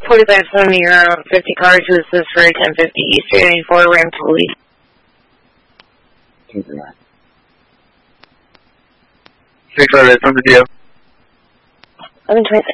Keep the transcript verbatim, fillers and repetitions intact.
forty-five seventy, you're on fifty cars, who is this for a ten fifty East eighty-four, ramp to police. six five eight from the D O. eleven twenty-six.